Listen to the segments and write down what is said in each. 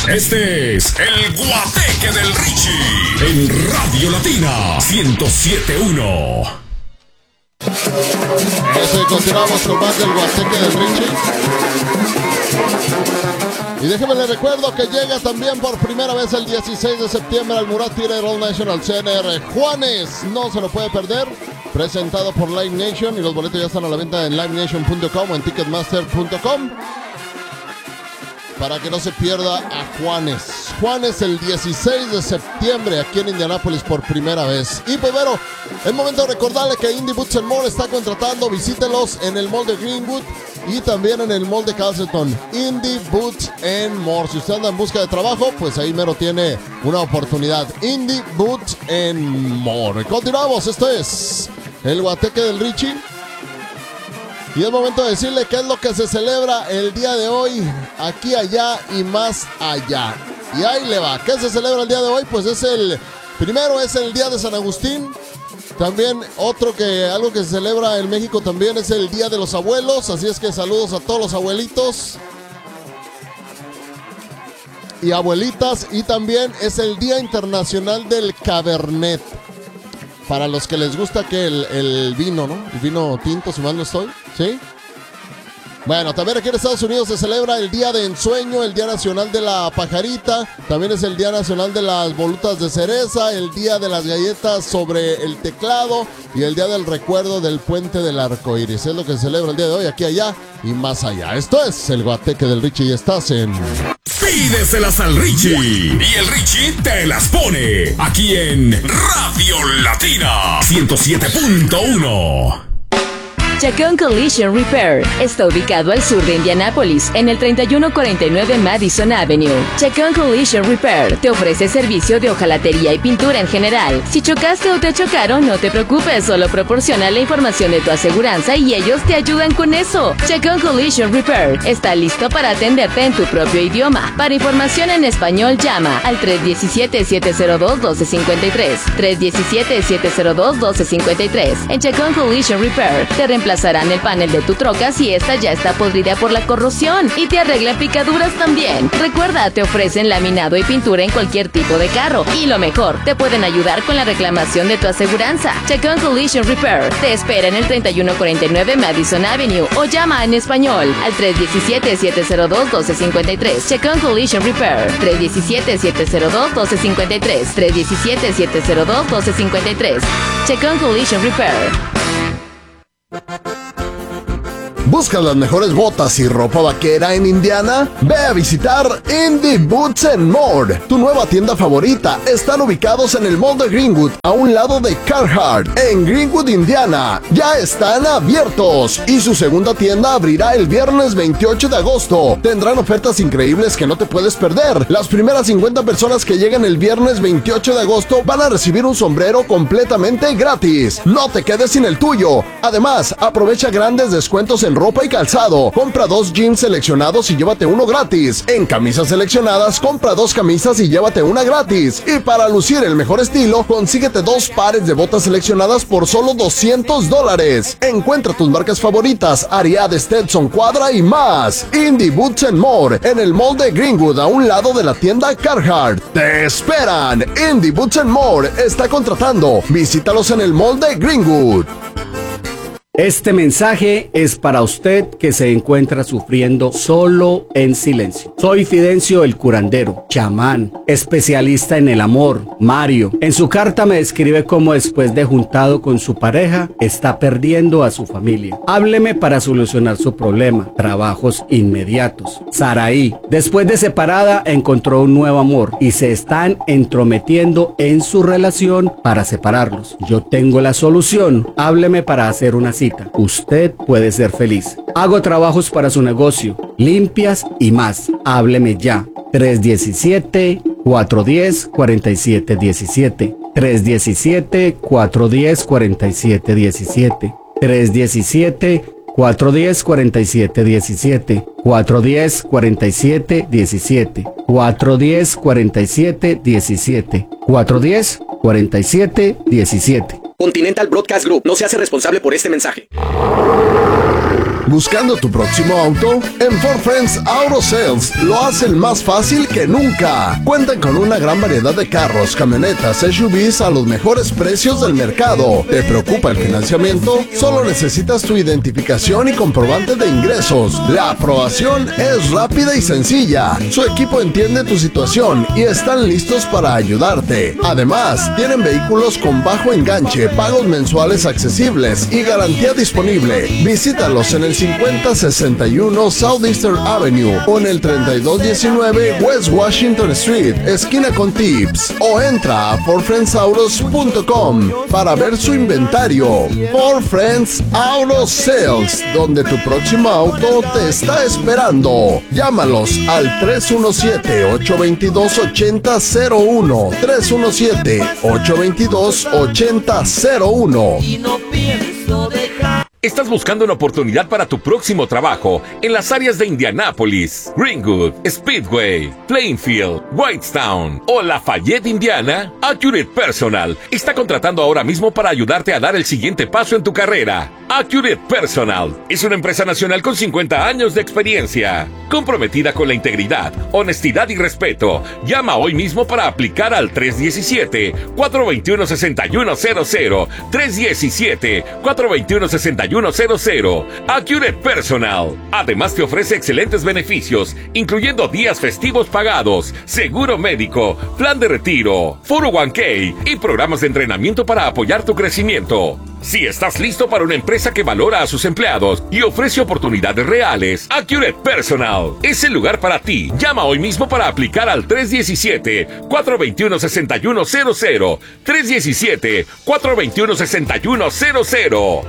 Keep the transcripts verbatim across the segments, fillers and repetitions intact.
Este es el Guateque del Richie en Radio Latina ciento siete punto uno. Eso, y continuamos con más del Guateque del Richie. Y déjeme le recuerdo que llega también por primera vez el dieciséis de septiembre al Murat Theater All National Center. Juanes, no se lo puede perder. Presentado por Live Nation, y los boletos ya están a la venta en live nation punto com o en ticketmaster punto com. Para que no se pierda a Juanes. Juanes el dieciséis de septiembre aquí en Indianápolis por primera vez. Y primero, es momento de recordarle que Indie Boots and More está contratando. Visítelos en el mall de Greenwood y también en el mall de Calceton. Indie Boots and More. Si usted anda en busca de trabajo, pues ahí mero tiene una oportunidad. Indie Boots and More. Continuamos, esto es el Guateque del Richie. Y es momento de decirle qué es lo que se celebra el día de hoy, aquí, allá y más allá. Y ahí le va. ¿Qué se celebra el día de hoy? Pues es el, primero es el Día de San Agustín. También otro que, algo que se celebra en México también es el Día de los Abuelos. Así es que saludos a todos los abuelitos y abuelitas. Y también es el Día Internacional del Cabernet. Para los que les gusta que el, el vino, ¿no? El vino tinto, si mal no estoy, ¿sí? Bueno, también aquí en Estados Unidos se celebra el Día de Ensueño, el Día Nacional de la Pajarita, también es el Día Nacional de las Volutas de Cereza, el Día de las Galletas sobre el Teclado y el Día del Recuerdo del Puente del Arco Iris. Es lo que se celebra el día de hoy, aquí, allá y más allá. Esto es el Guateque del Richie y estás en... Pídeselas al Richie y el Richie te las pone aquí en Radio Latina ciento siete punto uno. Chacón Collision Repair está ubicado al sur de Indianápolis, en el treinta y uno cuarenta y nueve Madison Avenue. Chacón Collision Repair te ofrece servicio de hojalatería y pintura en general. Si chocaste o te chocaron, no te preocupes, solo proporciona la información de tu aseguranza y ellos te ayudan con eso. Chacón Collision Repair está listo para atenderte en tu propio idioma. Para información en español, llama al tres uno siete, siete cero dos, uno dos cinco tres, tres uno siete, siete cero dos, uno dos cinco tres. En Chacón Collision Repair te reemplazarán el panel de tu troca si esta ya está podrida por la corrosión y te arreglan picaduras también. Recuerda, te ofrecen laminado y pintura en cualquier tipo de carro y lo mejor, te pueden ayudar con la reclamación de tu aseguranza. Chacón Collision Repair te espera en el treinta y uno cuarenta y nueve Madison Avenue o llama en español al tres uno siete, siete cero dos, uno dos cinco tres. Chacón Collision Repair tres uno siete, siete cero dos, uno dos cinco tres, tres uno siete, siete cero dos, uno dos cinco tres. Chacón Collision Repair. ¿Buscas las mejores botas y ropa vaquera en Indiana? Ve a visitar Indie Boots and More. Tu nueva tienda favorita. Están ubicados en el mall de Greenwood, a un lado de Carhartt, en Greenwood, Indiana. Ya están abiertos y su segunda tienda abrirá el viernes veintiocho de agosto. Tendrán ofertas increíbles que no te puedes perder. Las primeras cincuenta personas que lleguen el viernes veintiocho de agosto van a recibir un sombrero completamente gratis. No te quedes sin el tuyo. Además, aprovecha grandes descuentos en ropa y calzado. Compra dos jeans seleccionados y llévate uno gratis. En camisas seleccionadas, compra dos camisas y llévate una gratis. Y para lucir el mejor estilo, consíguete dos pares de botas seleccionadas por solo doscientos dólares. Encuentra tus marcas favoritas, Ariat, Stetson, Quadra y más. Indie Boots and More, en el mall de Greenwood, a un lado de la tienda Carhartt. ¡Te esperan! Indie Boots and More está contratando. Visítalos en el mall de Greenwood. Este mensaje es para usted que se encuentra sufriendo solo en silencio. Soy Fidencio el curandero, chamán, especialista en el amor, Mario. En su carta me describe cómo después de juntado con su pareja, está perdiendo a su familia. Hábleme para solucionar su problema. Trabajos inmediatos. Saraí, después de separada, encontró un nuevo amor y se están entrometiendo en su relación para separarlos. Yo tengo la solución. Hábleme para hacer una cita. Usted puede ser feliz. Hago trabajos para su negocio, limpias y más. Hábleme ya. tres uno siete, cuatro uno cero, cuatro siete uno siete. tres uno siete, cuatro uno cero, cuatro siete uno siete. tres uno siete, cuatro uno cero, cuatro siete uno siete. cuatro uno cero, cuatro siete uno siete. cuatro uno cero, cuatro siete uno siete. cuatro uno cero, cuatro siete uno siete. Continental Broadcast Group no se hace responsable por este mensaje. ¿Buscando tu próximo auto? En Ford Friends Auto Sales lo hacen más fácil que nunca. Cuentan con una gran variedad de carros, camionetas, S U Vs a los mejores precios del mercado. ¿Te preocupa el financiamiento? Solo necesitas tu identificación y comprobante de ingresos. La aprobación es rápida y sencilla. Su equipo entiende tu situación y están listos para ayudarte. Además, tienen vehículos con bajo enganche, pagos mensuales accesibles y garantía disponible. Visítalos en el cincuenta sesenta y uno Southeastern Avenue o en el treinta y dos diecinueve West Washington Street, esquina con Tips, o entra a ford friends autos punto com para ver su inventario. Ford Friends Auto Sales, donde tu próximo auto te está esperando. Llámalos al tres uno siete, ocho dos dos, ocho cero cero uno, tres uno siete, ocho dos dos, ocho cero cero uno. Y no pienso dejar. ¿Estás buscando una oportunidad para tu próximo trabajo en las áreas de Indianápolis, Greenwood, Speedway, Plainfield, Whitestown o Lafayette, Indiana? Accurate Personal está contratando ahora mismo para ayudarte a dar el siguiente paso en tu carrera. Accurate Personal es una empresa nacional con cincuenta años de experiencia, comprometida con la integridad, honestidad y respeto. Llama hoy mismo para aplicar al tres uno siete, cuatro dos uno, seis uno cero cero, tres uno siete, cuatro dos uno, seis uno cero cero. Accurate Personal. Además te ofrece excelentes beneficios, incluyendo días festivos pagados, seguro médico, plan de retiro, cuatro oh uno k y programas de entrenamiento para apoyar tu crecimiento. Si estás listo para una empresa que valora a sus empleados y ofrece oportunidades reales, Accurate Personal es el lugar para ti. Llama hoy mismo para aplicar al tres uno siete, cuatro dos uno, seis uno cero cero, tres uno siete, cuatro dos uno, seis uno cero cero.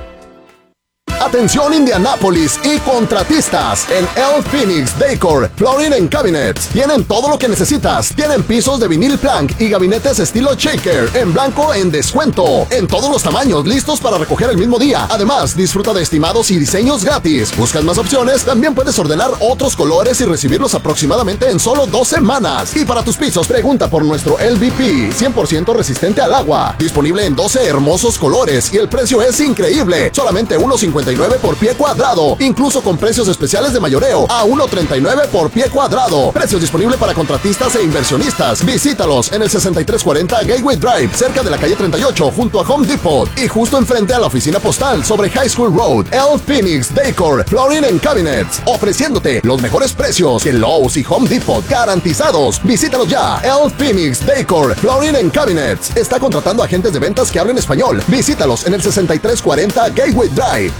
Atención Indianápolis y contratistas, en El Phoenix Decor Flooring and Cabinets tienen todo lo que necesitas. Tienen pisos de vinil plank y gabinetes estilo shaker en blanco en descuento, en todos los tamaños, listos para recoger el mismo día. Además, disfruta de estimados y diseños gratis. ¿Buscas más opciones? También puedes ordenar otros colores y recibirlos aproximadamente en solo dos semanas. Y para tus pisos, pregunta por nuestro L V P, cien por ciento resistente al agua, disponible en doce hermosos colores y el precio es increíble, solamente uno cincuenta y nueve por pie cuadrado, incluso con precios especiales de mayoreo a uno treinta y nueve por pie cuadrado. Precios disponibles para contratistas e inversionistas. Visítalos en el sesenta y tres cuarenta Gateway Drive, cerca de la calle treinta y ocho, junto a Home Depot y justo enfrente a la oficina postal sobre High School Road. El Phoenix Decor Flooring and Cabinets, ofreciéndote los mejores precios que Lowe's y Home Depot garantizados. Visítalos ya. El Phoenix Decor Flooring and Cabinets está contratando agentes de ventas que hablen español. Visítalos en el sesenta y tres cuarenta Gateway Drive.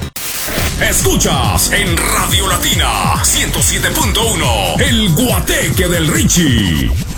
Escuchas en Radio Latina ciento siete punto uno, El Guateque del Richie.